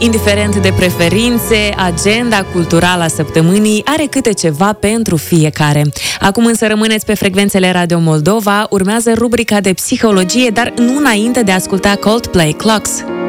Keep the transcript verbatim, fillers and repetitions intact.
Indiferent de preferințe, agenda culturală a săptămânii are câte ceva pentru fiecare. Acum însă rămâneți pe frecvențele Radio Moldova, urmează rubrica de psihologie, dar nu înainte de a asculta Coldplay Clocks.